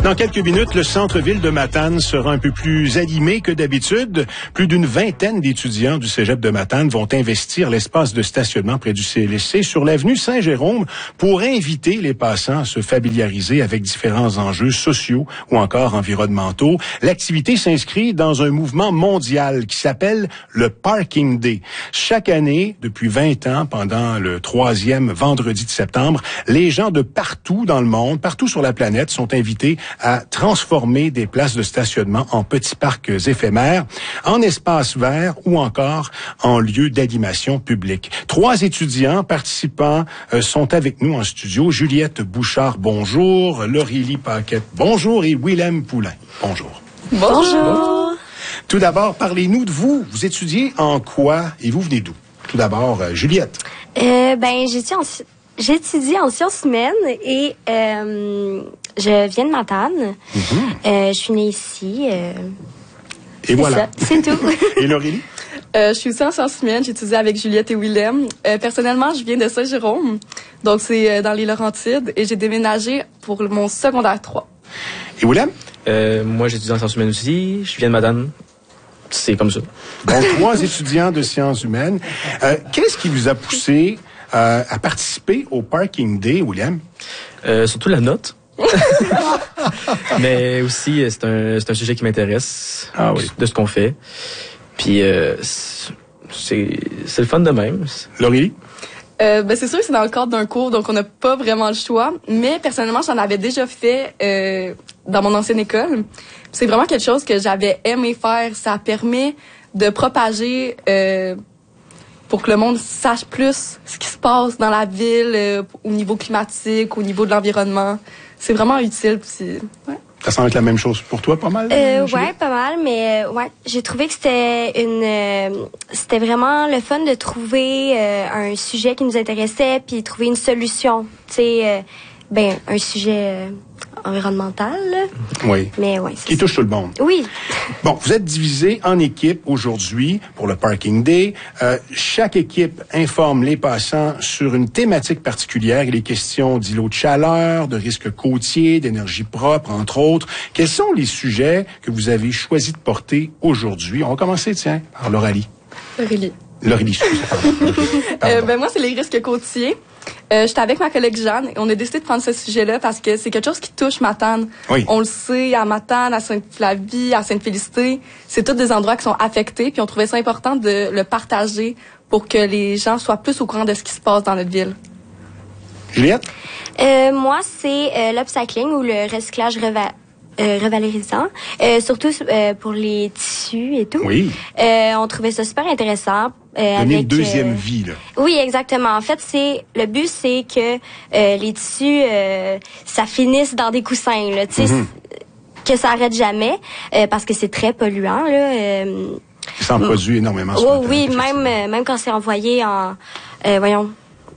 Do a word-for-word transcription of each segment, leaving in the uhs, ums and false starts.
Dans quelques minutes, le centre-ville de Matane sera un peu plus animé que d'habitude. Plus d'une vingtaine d'étudiants du cégep de Matane vont investir l'espace de stationnement près du C L S C sur l'avenue Saint-Jérôme pour inviter les passants à se familiariser avec différents enjeux sociaux ou encore environnementaux. L'activité s'inscrit dans un mouvement mondial qui s'appelle le Parking Day. Chaque année, depuis vingt ans, pendant le troisième vendredi de septembre, les gens de partout dans le monde, partout sur la planète, sont invités à transformer des places de stationnement en petits parcs éphémères, en espaces verts ou encore en lieux d'animation publique. Trois étudiants participants euh, sont avec nous en studio. Juliette Bouchard, bonjour. Laurélie Paquette, bonjour. Et Willem Poulain, bonjour. Bonjour. Tout d'abord, parlez-nous de vous. Vous étudiez en quoi et vous venez d'où? Tout d'abord, euh, Juliette. Euh, ben, j'étudie en, j'étudie en sciences humaines et euh, je viens de Matane. Mm-hmm. Euh, je suis née ici. Euh, et voilà. Ça, c'est tout. Et Laurélie? Euh, je suis aussi en sciences humaines. J'étudie avec Juliette et Willem. Euh, personnellement, je viens de Saint-Jérôme. Donc, c'est euh, dans les Laurentides. Et j'ai déménagé pour mon secondaire trois. Et Willem? Euh, moi, j'étudie en sciences humaines aussi. Je viens de Matane. C'est comme ça. Donc, trois étudiants de sciences humaines. Euh, qu'est-ce qui vous a poussé euh, à participer au Parking Day, Willem? Euh, surtout la note. Mais aussi, c'est un, c'est un sujet qui m'intéresse. Ah oui. De ce qu'on fait. Puis, euh, c'est, c'est le fun de même. Laurélie? Euh, ben c'est sûr que c'est dans le cadre d'un cours, donc on n'a pas vraiment le choix. Mais personnellement, j'en avais déjà fait euh, dans mon ancienne école. C'est vraiment quelque chose que j'avais aimé faire. Ça permet de propager euh, pour que le monde sache plus ce qui se passe dans la ville, euh, au niveau climatique, au niveau de l'environnement. C'est vraiment utile. Puis, ouais. Ça semble être la même chose pour toi, pas mal? Euh, ouais, pas mal, mais euh, ouais, j'ai trouvé que c'était une, euh, c'était vraiment le fun de trouver euh, un sujet qui nous intéressait, puis trouver une solution. Tu sais, euh, ben un sujet euh, environnemental. Là. Oui. Mais ouais. Qui ça. Touche tout le monde. Oui. Bon, vous êtes divisés en équipes aujourd'hui pour le Parking Day. Euh, chaque équipe informe les passants sur une thématique particulière. Il est question d'îlots de chaleur, de risques côtiers, d'énergie propre, entre autres. Quels sont les sujets que vous avez choisi de porter aujourd'hui? On va commencer, tiens, par Laurélie. Laurélie. Laurélie, excusez-moi. euh, ben moi, c'est les risques côtiers. Euh, j'étais avec ma collègue Jeanne et on a décidé de prendre ce sujet-là parce que c'est quelque chose qui touche Matane. Oui. On le sait, à Matane, à Sainte-Flavie, à Sainte-Félicité, c'est tous des endroits qui sont affectés, puis on trouvait ça important de le partager pour que les gens soient plus au courant de ce qui se passe dans notre ville. Juliette? Euh, moi, c'est euh, l'upcycling ou le recyclage reva- euh, revalorisant, euh, surtout euh, pour les tissus et tout. Oui. Euh, on trouvait ça super intéressant. Euh, Donner avec, une deuxième euh, vie, là. Oui, exactement. En fait, c'est le but, c'est que euh, les tissus, euh, ça finisse dans des coussins, là, tu sais, mm-hmm. que ça arrête jamais, euh, parce que c'est très polluant, là. Euh, ça en produit énormément. Oh, oui, même euh, même quand c'est envoyé en, euh, voyons,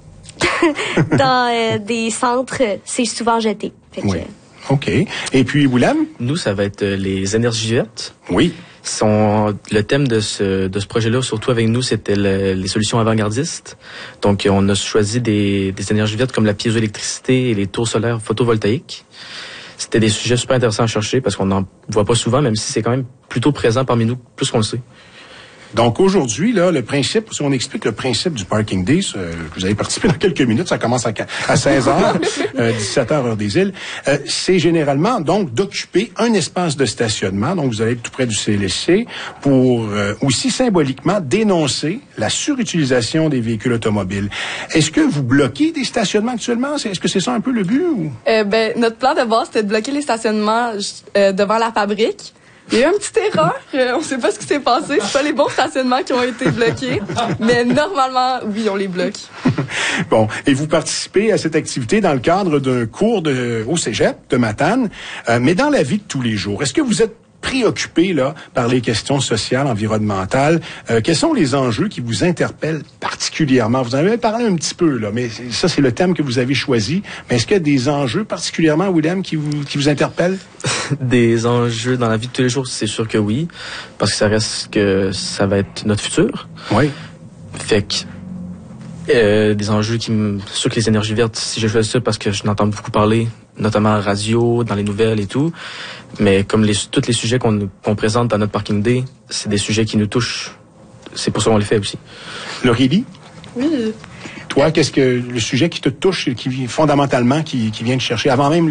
dans euh, des centres, c'est souvent jeté. Fait oui. Que, OK. Et puis, Willem? Nous, ça va être les énergies vertes. Oui. Son, le thème de ce, de ce projet-là, surtout avec nous, c'était le, les solutions avant-gardistes. Donc, on a choisi des, des énergies vertes comme la piézoélectricité et les tours solaires photovoltaïques. C'était des sujets super intéressants à chercher parce qu'on n'en voit pas souvent, même si c'est quand même plutôt présent parmi nous, plus qu'on le sait. Donc aujourd'hui, là, le principe, si on explique le principe du Parking Day, euh, vous allez participer dans quelques minutes, ça commence à, à seize heures, euh, dix-sept heures heure des îles, euh, c'est généralement donc d'occuper un espace de stationnement, donc vous allez être tout près du C L S C, pour euh, aussi symboliquement dénoncer la surutilisation des véhicules automobiles. Est-ce que vous bloquez des stationnements actuellement? Est-ce que c'est ça un peu le but? Ou? Euh, ben, notre plan de base, c'était de bloquer les stationnements euh, devant la fabrique. Il y a eu une petite erreur. Euh, on ne sait pas ce qui s'est passé. C'est pas les bons stationnements qui ont été bloqués. Mais normalement, oui, on les bloque. Bon. Et vous participez à cette activité dans le cadre d'un cours de, au cégep de Matane. Euh, mais dans la vie de tous les jours, est-ce que vous êtes préoccupé là par les questions sociales, environnementales? Euh, quels sont les enjeux qui vous interpellent particulièrement? Vous en avez parlé un petit peu, là, mais ça, c'est le thème que vous avez choisi. Mais est-ce qu'il y a des enjeux particulièrement, Willem, qui vous, qui vous interpellent? Des enjeux dans la vie de tous les jours, c'est sûr que oui, parce que ça reste que ça va être notre futur. Oui. Fait que euh, des enjeux qui me... C'est sûr que les énergies vertes, si je fais ça parce que je n'entends beaucoup parler, notamment à la radio, dans les nouvelles et tout. Mais comme les, tous les sujets qu'on, qu'on présente dans notre Parking Day, c'est des sujets qui nous touchent. C'est pour ça qu'on les fait aussi. Laurélie? Oui. Toi, qu'est-ce que le sujet qui te touche, qui fondamentalement, qui, qui vient te chercher avant même